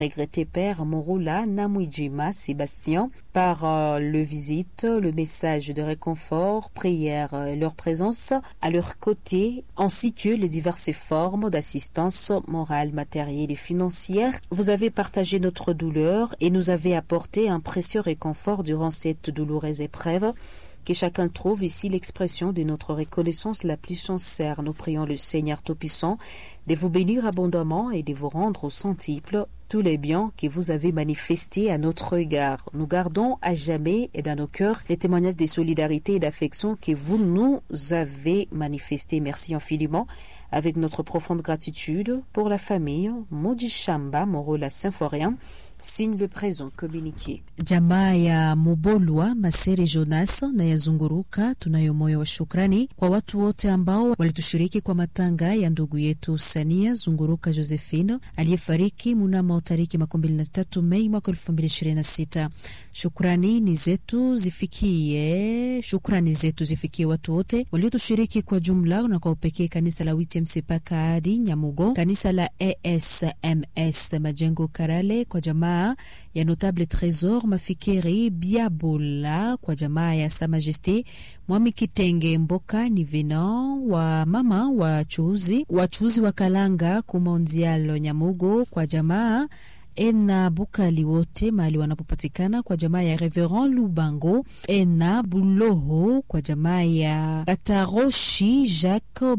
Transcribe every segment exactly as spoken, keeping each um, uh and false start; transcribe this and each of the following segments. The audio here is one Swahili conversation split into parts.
Regretté père Morula Namwijima Sébastien par euh, le visite, le message de réconfort, prière, euh, leur présence à leur côté, ainsi que les diverses formes d'assistance morale, matérielle et financière. Vous avez partagé notre douleur et nous avez apporté un précieux réconfort durant cette douloureuse épreuve. Que chacun trouve ici l'expression de notre reconnaissance la plus sincère. Nous prions le Seigneur Tout-Puissant de vous bénir abondamment et de vous rendre au centuple tous les biens que vous avez manifestés à notre égard. Nous gardons à jamais et dans nos cœurs les témoignages de solidarité et d'affection que vous nous avez manifestés. Merci infiniment. Avec notre profonde gratitude pour la famille Mujishamba Morola Symphorien, signe le présent communiqué. Jamaa ya Mubolwa Masere Jonas na yazunguruka, tunayo moyo wa shukrani kwa watu wote ambao walitushiriki kwa matanga ya ndugu yetu Sania Zunguruka Josephine aliyefariki mnamo tariki makumi mbili na tatu Mei mwaka elfu mbili ishirini na sita. Shukrani ni zetu zifikie, shukrani zetu zifikie watu wote waliotushiriki kwa jumla na kwa upekee kanisa la W T M C Pakadi Nyamugo, kanisa la A S M S Majengo Karale, kwa jamaa ya Notable Trésor Mafikiri Biabola, kwa jamaa ya Sa Majesté Mwami Kitenge Mboka ni Venan, wa mama wa chuuzi wachuuzi wa Kalanga Kumondialo Nyamugo, kwa jamaa ena Bukali wote mahali wanapopatikana, kwa jamaa ya Reverend Lubango ena Buloho, kwa jamaa ya Kataroshi Jacques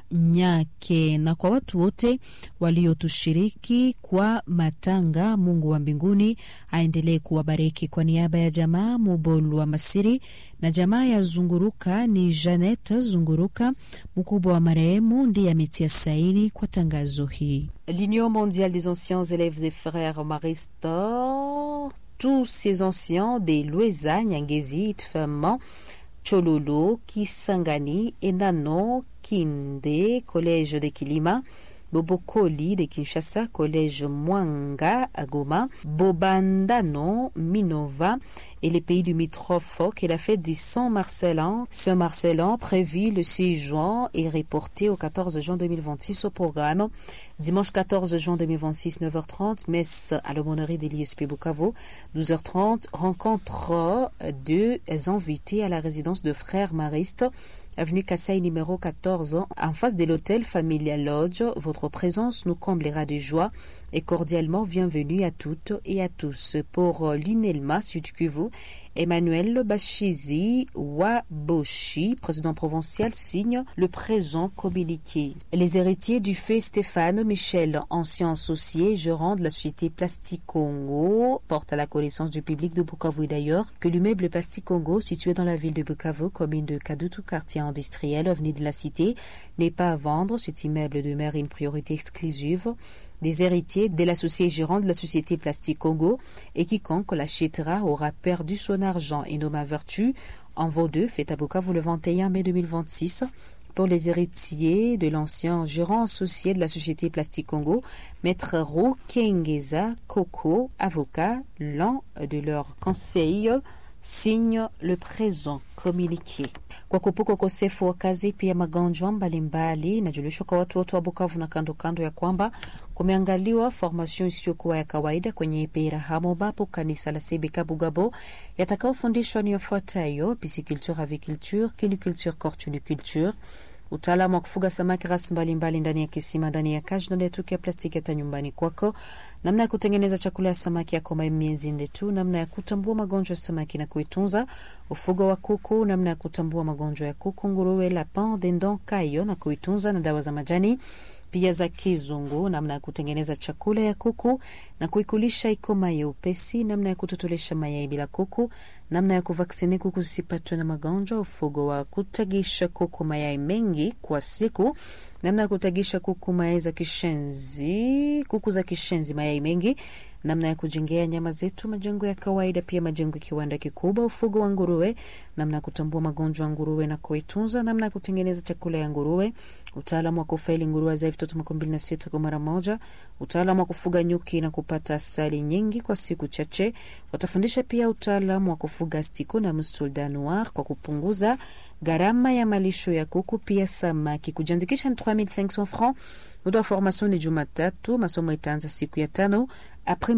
Banyake, na kwa watu wote waliotushiriki kwa matanga. Mungu wa mbinguni aendelee kuwabariki. Kwa niaba ya jamaa Mubolu wa Masiri na jamaa ya Zunguruka ni Janet Zunguruka, mkubwa wa marehemu, ndiye ametia saini kwa tangazo hii. L'Union mondiale des anciens élèves et frères maristes, tous ces anciens des Lueza, Nyangezi, Tfama, Chololo, Kisangani, Enano, Kinde, Collège de Kilima, Bobokoli de Kinshasa, Collège Mwanga à Goma, Bobandano, Minova et les pays limitrophes, que la fête du Saint-Marcellin, Saint-Marcellin prévu le six juin et reporté au quatorze juin deux mille vingt-six au programme. Dimanche quatorze juin deux mille vingt-six, neuf heures trente, messe à l'aumônerie de l'I S P Bukavu. douze heures trente, rencontre de invités à la résidence de frères maristes, avenue Kassai numéro quatorze, en face de l'hôtel Familial Lodge. Votre présence nous comblera de joie et cordialement bienvenue à toutes et à tous. Pour l'Inelma Sud Kivu, Emmanuel Bachizi Waboshi, président provincial, signe le présent communiqué. Les héritiers du feu Stéphane Michel, ancien associé, gérant de la société Plastique Congo, portent à la connaissance du public de Bukavu d'ailleurs que l'immeuble Plastique Congo, situé dans la ville de Bukavu, commune de Kadutu, quartier industriel, avenue de la Cité, n'est pas à vendre. Cet immeuble demeure une priorité exclusive des héritiers de l'associé gérant de la société Plastique Congo, et quiconque l'achètera aura perdu son argent et nomme vertu en vaut deux, fait à Bukavu le vingt et un mai deux mille vingt-six. Pour les héritiers de l'ancien gérant associé de la société Plastique Congo, Maître Ro Kengeza Koko, avocat, l'un de leurs conseils, signe le présent communiqué. Kwa kupuka ukosefu wa kazi pia magonjwa mbalimbali, inajulishwa kwa watu wote wa Bukavu na kando kando ya kwamba kumeangaliwa formation isiyokuwa ya kawaida kwenye Ipera Hamobapo kanisa la C B K Bugabo, yatakaofundishwa ni yafuatayo: pisciculture, aviculture, kiliculture, cortuniculture, utaalamu wa kufuga samaki rasi mbalimbali ndani ya kisima, ndani ya kaji, ndani ya tuki ya plastiki hata nyumbani kwako, namna ya kutengeneza chakula ya samaki ya koma miezi nne tu, namna ya kutambua magonjwa ya samaki na kuitunza, ufugo wa kuku, namna ya kutambua magonjwa ya kuku, nguruwe, lapin, dindon, kayo na kuitunza, na dawa za majani pia za kizungu, namna ya kutengeneza chakula ya kuku na kuikulisha ikoma ya upesi, namna ya kutotolesha mayai bila kuku, namna ya kuvaksini kuku zisipatwe na magonjwa, ufugo wa kutagisha kuku mayai mengi kwa siku, namna ya kutagisha kuku mayai za kishenzi, kuku za kishenzi mayai mengi, namna ya kujengea nyama zetu majengo ya kawaida, pia majengo ya kiwanda kikubwa, ufugo wa nguruwe, namna ya kutambua magonjwa ya nguruwe na kuitunza, namna ya kutengeneza chakula ya nguruwe, utaalamu wa kufaili nguruwe za vitoto makumi mbili na sita kwa mara moja, utaalamu wa kufuga nyuki na kupata asali nyingi kwa siku chache. Watafundisha pia utaalamu wa kufuga stiko na musulda noir kwa kupunguza gharama ya malisho ya kuku pia samaki. Kujiandikisha ni trois mille cinq cents francs. Muda wa formation ni Jumatatu, masomo itaanza siku ya tano après